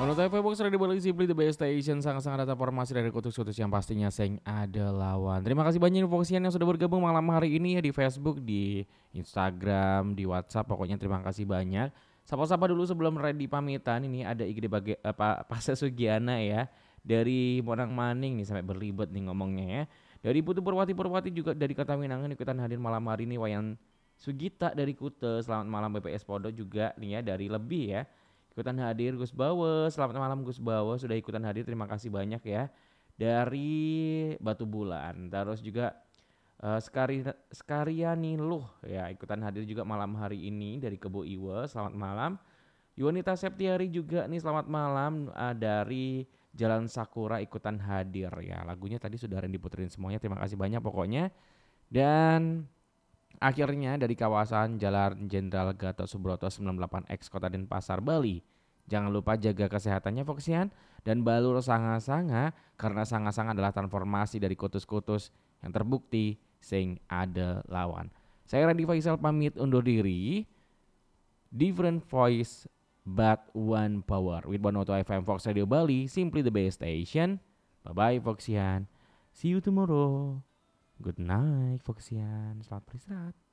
Menurut FB Box Radio Bali Simply the best station, sangat-sangat data formasi dari kutus-kutus yang pastinya seng ada lawan. Terima kasih banyak Voxian yang sudah bergabung malam hari ini ya di Facebook, di Instagram, di WhatsApp. Pokoknya terima kasih banyak. Sapa-sapa dulu sebelum ready pamitan. Ini ada IG Pasca Sugiana ya. Dari Monang Maning nih sampai berlibet nih ngomongnya ya. Dari Putu Purwati juga dari Kota Minangan ikutan hadir malam hari ini. Wayan Sugita dari Kute, selamat malam BPS Podo juga nih ya dari Lebih ya. Ikutan hadir Gus Bawe, selamat malam Gus Bawe sudah ikutan hadir, terima kasih banyak ya. Dari Batu Bulan, terus juga Skariani Luh ya ikutan hadir juga malam hari ini dari Kebo Iwe, selamat malam. Yunita Septiari juga nih selamat malam dari Jalan Sakura ikutan hadir ya. Lagunya tadi sudah Randy puterin semuanya, terima kasih banyak pokoknya. Dan akhirnya dari kawasan Jalan Jenderal Gatot Subroto 98X Kota Denpasar, Bali. Jangan lupa jaga kesehatannya Foxian dan balur sanga-sanga karena sanga-sanga adalah transformasi dari kutus-kutus yang terbukti sing ada lawan. Saya Randy Faisal pamit undur diri. Different voice but one power with Bonoto FM Fox Radio Bali, simply the best station. Bye bye Foxian. See you tomorrow. Good night Foxian. Selamat beristirahat.